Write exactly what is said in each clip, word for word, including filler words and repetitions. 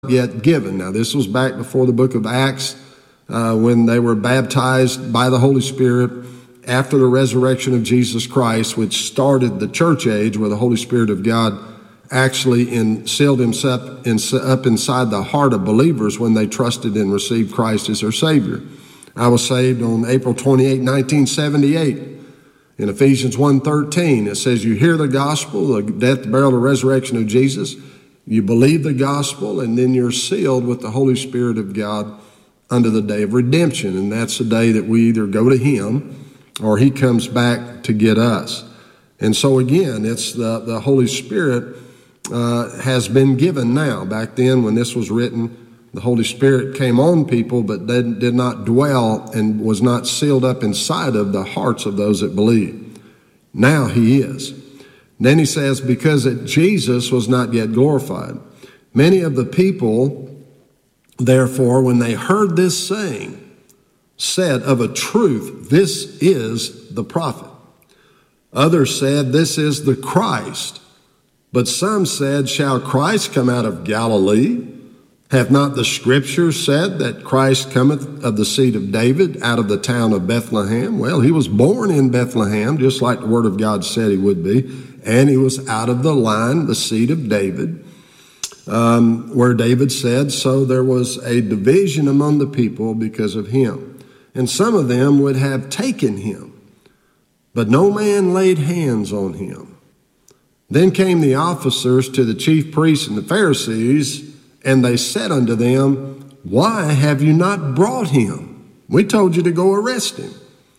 yet given. Now, this was back before the book of Acts, uh, when they were baptized by the Holy Spirit after the resurrection of Jesus Christ, which started the church age, where the Holy Spirit of God actually in, sealed himself in, up inside the heart of believers when they trusted and received Christ as their Savior. I was saved on April twenty-eighth, nineteen seventy-eight. In Ephesians one thirteen, it says, you hear the gospel, the death, burial, and resurrection of Jesus. You believe the gospel, and then you're sealed with the Holy Spirit of God unto the day of redemption. And that's the day that we either go to him or he comes back to get us. And so again, it's the, the Holy Spirit uh, has been given now. Back then when this was written, the Holy Spirit came on people, but did, did not dwell and was not sealed up inside of the hearts of those that believe. Now he is. Then he says, because that Jesus was not yet glorified. Many of the people, therefore, when they heard this saying, said of a truth, this is the prophet. Others said, this is the Christ. But some said, shall Christ come out of Galilee? Hath not the scripture said that Christ cometh of the seed of David out of the town of Bethlehem? Well, he was born in Bethlehem, just like the word of God said he would be. And he was out of the line, the seed of David, um, where David said, so there was a division among the people because of him. And some of them would have taken him, but no man laid hands on him. Then came the officers to the chief priests and the Pharisees, and they said unto them, why have you not brought him? We told you to go arrest him.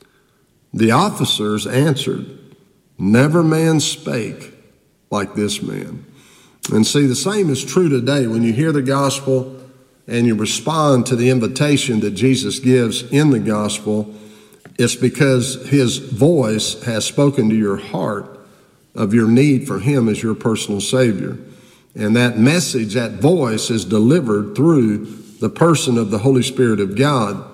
The officers answered, never man spake like this man. And see, the same is true today. When you hear the gospel and you respond to the invitation that Jesus gives in the gospel, it's because his voice has spoken to your heart of your need for him as your personal Savior. And that message, that voice is delivered through the person of the Holy Spirit of God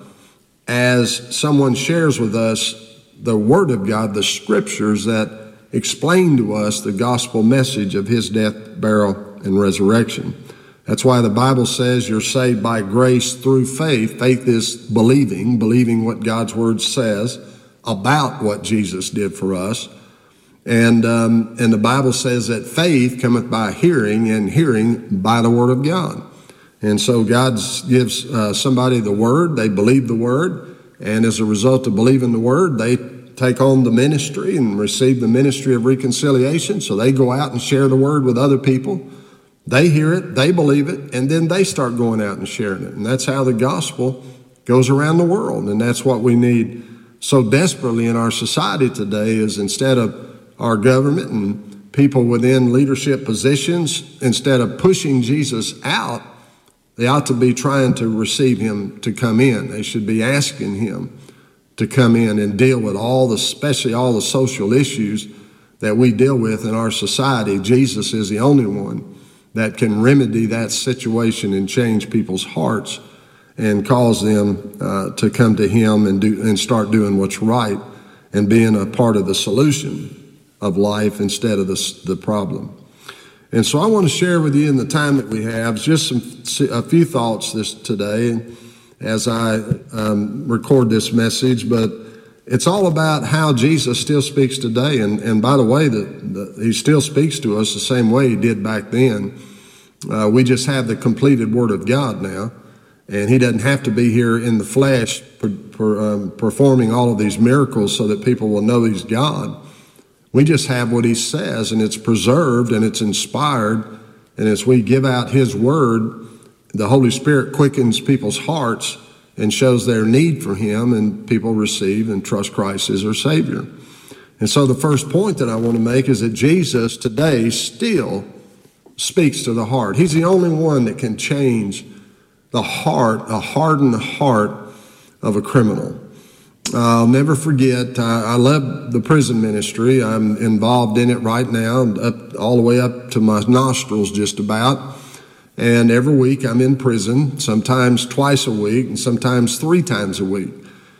as someone shares with us the Word of God, the Scriptures that explain to us the gospel message of his death, burial, and resurrection. That's why the Bible says you're saved by grace through faith. Faith is believing, believing what God's Word says about what Jesus did for us. And um, and the Bible says that faith cometh by hearing, and hearing by the Word of God. And so God gives uh, somebody the Word, they believe the Word, and as a result of believing the Word, they take on the ministry and receive the ministry of reconciliation. So they go out and share the Word with other people. They hear it, they believe it, and then they start going out and sharing it. And that's how the gospel goes around the world. And that's what we need so desperately in our society today, is instead of our government and people within leadership positions, instead of pushing Jesus out, they ought to be trying to receive him to come in. They should be asking him to come in and deal with all the, especially all the social issues that we deal with in our society. Jesus is the only one that can remedy that situation and change people's hearts and cause them uh, to come to him and do and start doing what's right and being a part of the solution of life instead of the, the problem. And so I want to share with you in the time that we have just some a few thoughts this today as I um, record this message, but it's all about how Jesus still speaks today. And, and by the way, the, the, he still speaks to us the same way he did back then. Uh, we just have the completed Word of God now, and he doesn't have to be here in the flesh per, per, um, performing all of these miracles so that people will know he's God. We just have what he says, and it's preserved and it's inspired. And as we give out his word, the Holy Spirit quickens people's hearts and shows their need for him, and people receive and trust Christ as their Savior. And so the first point that I want to make is that Jesus today still speaks to the heart. He's the only one that can change the heart, a hardened heart of a criminal. I'll never forget, I, I love the prison ministry. I'm involved in it right now, up all the way up to my nostrils just about. And every week I'm in prison, sometimes twice a week and sometimes three times a week,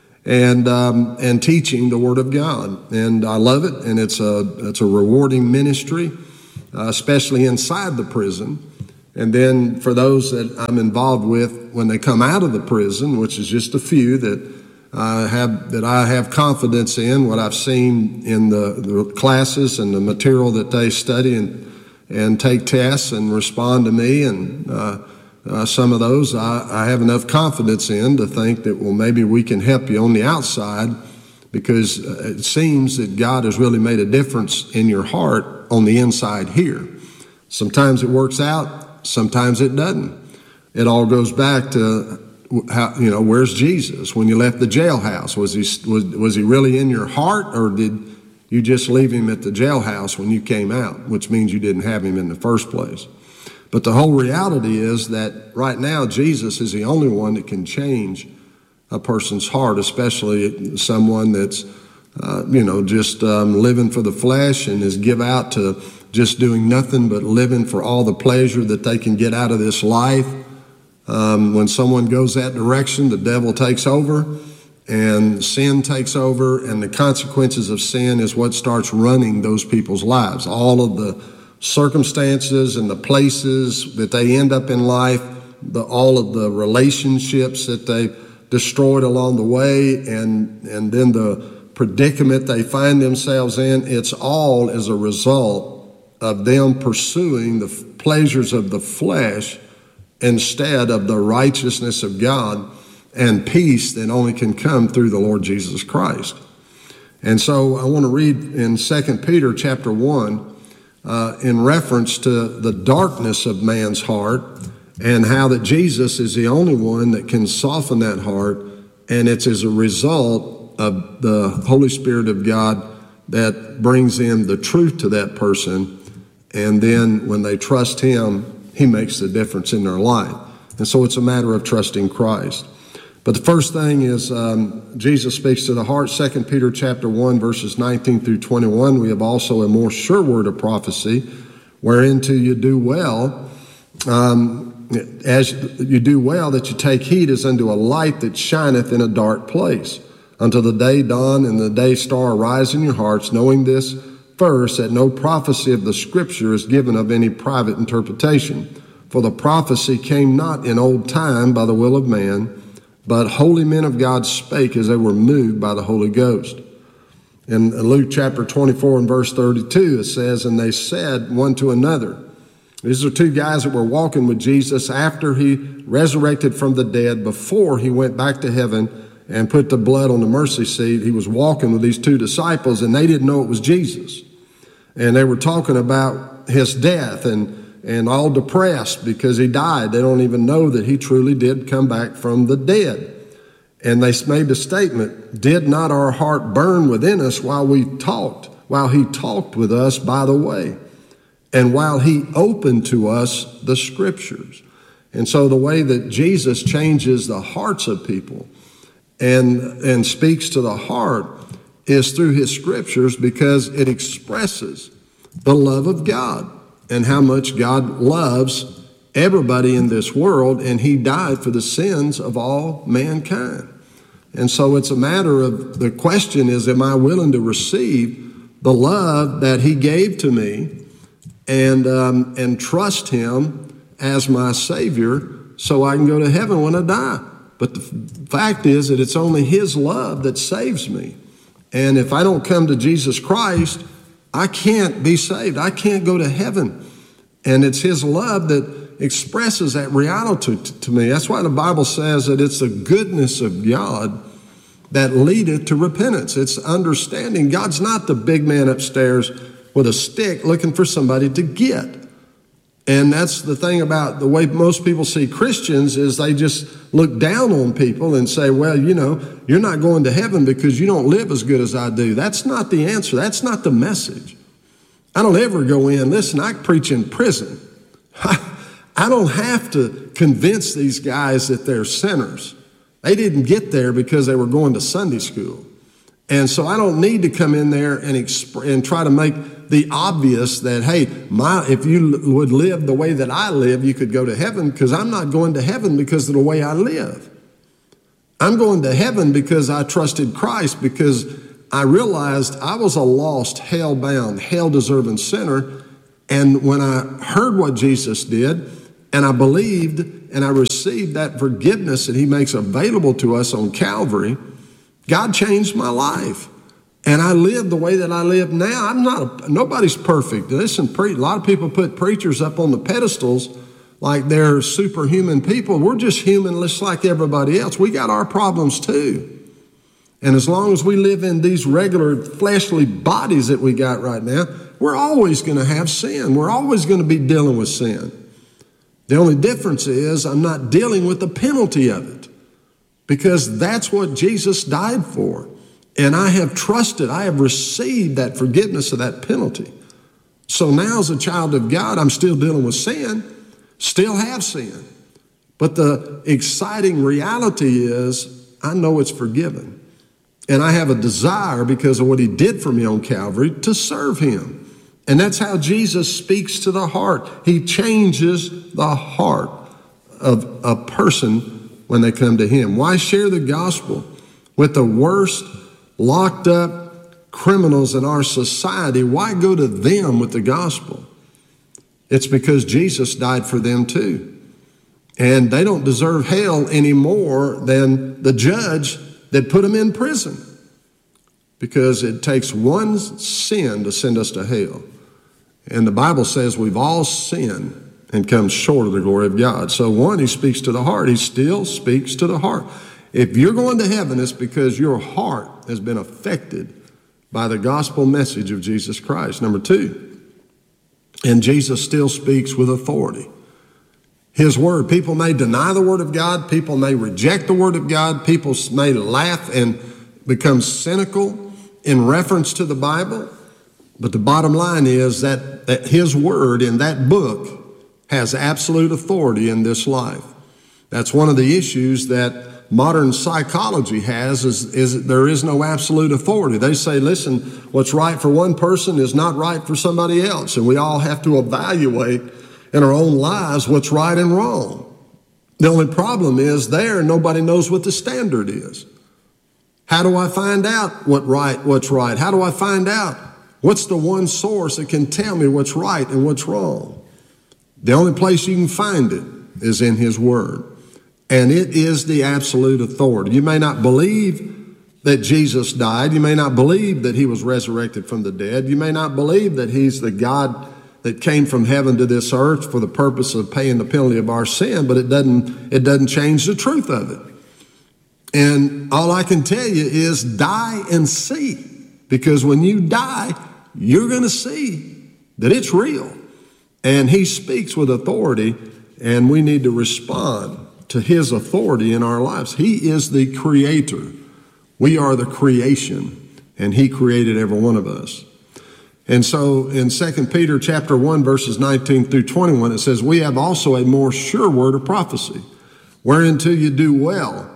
and um, and teaching the Word of God. And I love it, and it's a it's a rewarding ministry, uh, especially inside the prison. And then for those that I'm involved with when they come out of the prison, which is just a few that I have that I have confidence in, what I've seen in the, the classes and the material that they study and and take tests and respond to me, and uh, uh, some of those I, I have enough confidence in to think that, well, maybe we can help you on the outside, because it seems that God has really made a difference in your heart on the inside here. Sometimes it works out, sometimes it doesn't. It all goes back to how, you know, where's Jesus when you left the jailhouse? Was he was was he really in your heart, or did you just leave him at the jailhouse when you came out, which means you didn't have him in the first place? But the whole reality is that right now Jesus is the only one that can change a person's heart, especially someone that's uh, you know just um, living for the flesh and is give out to just doing nothing but living for all the pleasure that they can get out of this life. Um, when someone goes that direction, the devil takes over and sin takes over, and the consequences of sin is what starts running those people's lives. All of the circumstances and the places that they end up in life, the, all of the relationships that they destroyed along the way, and, and then the predicament they find themselves in, it's all as a result of them pursuing the pleasures of the flesh instead of the righteousness of God and peace that only can come through the Lord Jesus Christ. And so I want to read in Second Peter chapter one uh, in reference to the darkness of man's heart, and how that Jesus is the only one that can soften that heart, and it's as a result of the Holy Spirit of God that brings in the truth to that person, and then when they trust him, he makes the difference in their life. And so it's a matter of trusting Christ. But the first thing is um, Jesus speaks to the heart. Second Peter chapter one, verses nineteen through twenty-one. We have also a more sure word of prophecy, whereinto you do well, um, as you do well, that you take heed as unto a light that shineth in a dark place, until the day dawn and the day star arise in your hearts, knowing this first, that no prophecy of the Scripture is given of any private interpretation. For the prophecy came not in old time by the will of man, but holy men of God spake as they were moved by the Holy Ghost. In Luke chapter twenty-four and verse thirty-two, it says, and they said one to another. These are two guys that were walking with Jesus after he resurrected from the dead, before he went back to heaven and put the blood on the mercy seat. He was walking with these two disciples, and they didn't know it was Jesus. And they were talking about his death and, and all depressed because he died. They don't even know that he truly did come back from the dead. And they made the statement, did not our heart burn within us while we talked, while he talked with us by the way, and while he opened to us the Scriptures? And so the way that Jesus changes the hearts of people and, and speaks to the heart is through his Scriptures, because it expresses the love of God and how much God loves everybody in this world, and he died for the sins of all mankind. And so it's a matter of, the question is, am I willing to receive the love that he gave to me and um, and trust him as my Savior so I can go to heaven when I die? But the f- fact is that it's only his love that saves me. And if I don't come to Jesus Christ, I can't be saved. I can't go to heaven. And it's his love that expresses that reality to, to me. That's why the Bible says that it's the goodness of God that leadeth to repentance. It's understanding God's not the big man upstairs with a stick looking for somebody to get. And that's the thing about the way most people see Christians, is they just look down on people and say, well, you know, you're not going to heaven because you don't live as good as I do. That's not the answer. That's not the message. I don't ever go in. Listen, I preach in prison. I don't have to convince these guys that they're sinners. They didn't get there because they were going to Sunday school. And so I don't need to come in there and exp- and try to make the obvious that, hey, my if you would live the way that I live, you could go to heaven, because I'm not going to heaven because of the way I live. I'm going to heaven because I trusted Christ, because I realized I was a lost, hell-bound, hell-deserving sinner. And when I heard what Jesus did, and I believed and I received that forgiveness that he makes available to us on Calvary, God changed my life. And I live the way that I live now. I'm not, a, nobody's perfect. Listen, pre, a lot of people put preachers up on the pedestals like they're superhuman people. We're just human just like everybody else. We got our problems too. And as long as we live in these regular fleshly bodies that we got right now, we're always going to have sin. We're always going to be dealing with sin. The only difference is I'm not dealing with the penalty of it, because that's what Jesus died for. And I have trusted, I have received that forgiveness of that penalty. So now as a child of God, I'm still dealing with sin, still have sin. But the exciting reality is I know it's forgiven. And I have a desire, because of what he did for me on Calvary, to serve him. And that's how Jesus speaks to the heart. He changes the heart of a person when they come to him. Why share the gospel with the worst locked up criminals in our society? Why go to them with the gospel? It's because Jesus died for them too. And they don't deserve hell any more than the judge that put them in prison, because it takes one sin to send us to hell. And the Bible says we've all sinned and come short of the glory of God. So one, he speaks to the heart. He still speaks to the heart. If you're going to heaven, it's because your heart has been affected by the gospel message of Jesus Christ. Number two, and Jesus still speaks with authority. His word, people may deny the word of God. People may reject the word of God. People may laugh and become cynical in reference to the Bible. But the bottom line is that, that his word in that book has absolute authority in this life. That's one of the issues that modern psychology has, is, is there is no absolute authority. They say, listen, what's right for one person is not right for somebody else. And we all have to evaluate in our own lives what's right and wrong. The only problem is there, nobody knows what the standard is. How do I find out what right, what's right? How do I find out what's the one source that can tell me what's right and what's wrong? The only place you can find it is in his word. And it is the absolute authority. You may not believe that Jesus died. You may not believe that he was resurrected from the dead. You may not believe that he's the God that came from heaven to this earth for the purpose of paying the penalty of our sin, but it doesn't, it doesn't change the truth of it. And all I can tell you is die and see, because when you die, you're going to see that it's real. And he speaks with authority, and we need to respond to his authority in our lives. He is the creator. We are the creation, and he created every one of us. And so in Second Peter chapter one, verses nineteen through twenty-one, it says, we have also a more sure word of prophecy, whereunto you do well.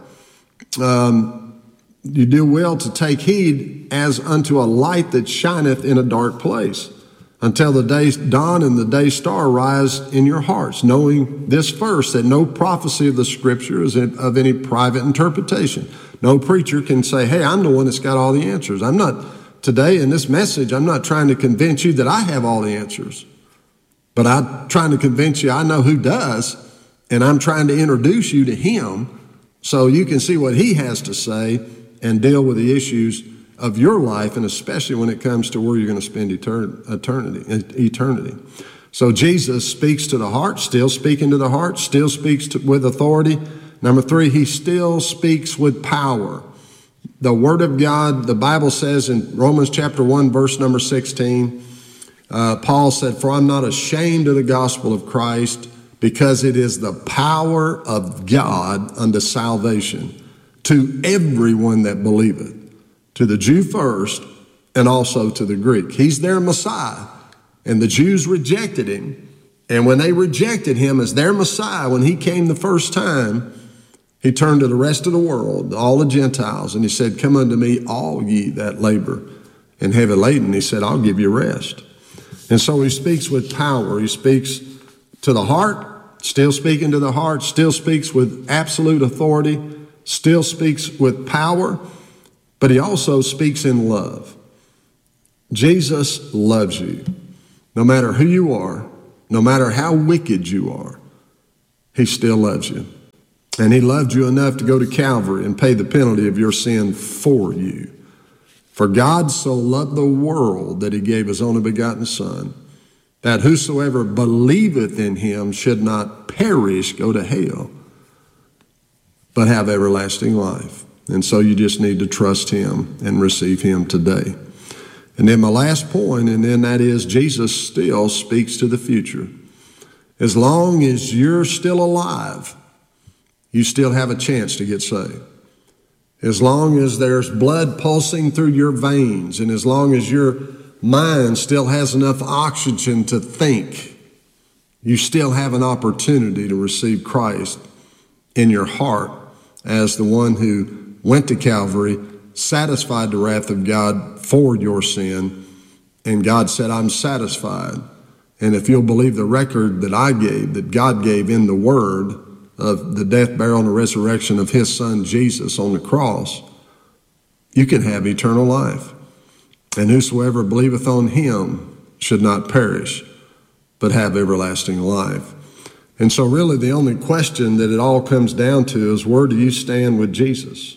Um, you do well to take heed as unto a light that shineth in a dark place, until the day dawn and the day star rise in your hearts, knowing this first, that no prophecy of the scripture is of any private interpretation. No preacher can say, hey, I'm the one that's got all the answers. I'm not, today in this message, I'm not trying to convince you that I have all the answers, but I'm trying to convince you I know who does, and I'm trying to introduce you to him so you can see what he has to say and deal with the issues of your life, and especially when it comes to where you're going to spend eternity. eternity. So Jesus speaks to the heart, still speaking to the heart, still speaks to, with authority. Number three, he still speaks with power. The word of God, the Bible says in Romans chapter one, verse number sixteen, uh, Paul said, for I'm not ashamed of the gospel of Christ, because it is the power of God unto salvation to everyone that believeth, to the Jew first, and also to the Greek. He's their Messiah, and the Jews rejected him. And when they rejected him as their Messiah, when he came the first time, he turned to the rest of the world, all the Gentiles, and he said, come unto me, all ye that labor and heavy laden. He said, I'll give you rest. And so he speaks with power. He speaks to the heart, still speaking to the heart, still speaks with absolute authority, still speaks with power, but he also speaks in love. Jesus loves you. No matter who you are, no matter how wicked you are, He still loves you. And he loved you enough to go to Calvary and pay the penalty of your sin for you. For God so loved the world that he gave his only begotten Son, that whosoever believeth in him should not perish, go to hell, but have everlasting life. And so you just need to trust him and receive him today. And then my last point, and then that is Jesus still speaks to the future. As long as you're still alive, you still have a chance to get saved. As long as there's blood pulsing through your veins, and as long as your mind still has enough oxygen to think, you still have an opportunity to receive Christ in your heart as the one who went to Calvary, satisfied the wrath of God for your sin, and God said, I'm satisfied. And if you'll believe the record that I gave, that God gave in the Word of the death, burial, and the resurrection of his Son Jesus on the cross, you can have eternal life. And whosoever believeth on him should not perish, but have everlasting life. And so really the only question that it all comes down to is, where do you stand with Jesus?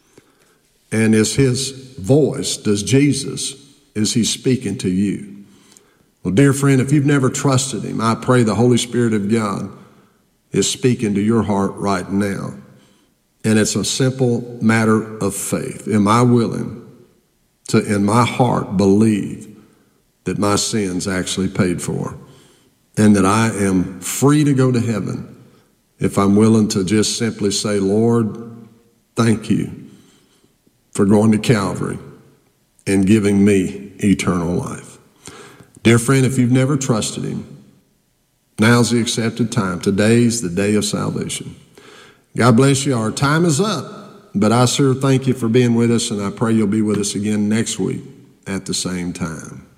And is his voice, does Jesus, is he speaking to you? Well, dear friend, if you've never trusted him, I pray the Holy Spirit of God is speaking to your heart right now. And it's a simple matter of faith. Am I willing to, in my heart, believe that my sin's actually paid for and that I am free to go to heaven if I'm willing to just simply say, Lord, thank you for going to Calvary and giving me eternal life. Dear friend, if you've never trusted him, now's the accepted time. Today's the day of salvation. God bless you. Our time is up, but I sure thank you for being with us, and I pray you'll be with us again next week at the same time.